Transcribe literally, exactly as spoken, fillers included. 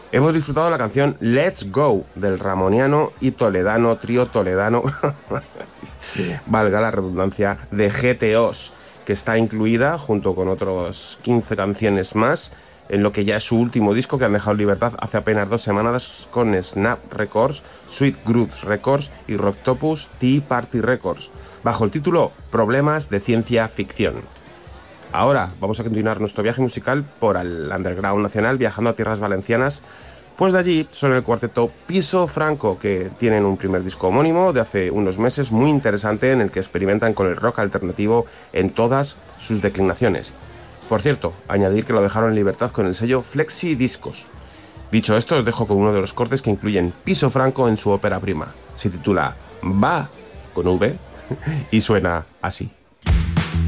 Hemos disfrutado de la canción Let's Go del ramoniano y toledano trío toledano, valga la redundancia, de G T Os, que está incluida junto con otros quince canciones más en lo que ya es su último disco, que han dejado en libertad hace apenas dos semanas con Snap Records, Sweet Grooves Records y Rocktopus Tea Party Records, bajo el título Problemas de Ciencia Ficción. Ahora vamos a continuar nuestro viaje musical por el underground nacional, viajando a tierras valencianas. Pues de allí son el cuarteto Piso Franco, que tienen un primer disco homónimo de hace unos meses muy interesante, en el que experimentan con el rock alternativo en todas sus declinaciones. Por cierto, añadir que lo dejaron en libertad con el sello Flexi Discos. Dicho esto, os dejo con uno de los cortes que incluyen Piso Franco en su ópera prima. Se titula Va, con V, y suena así.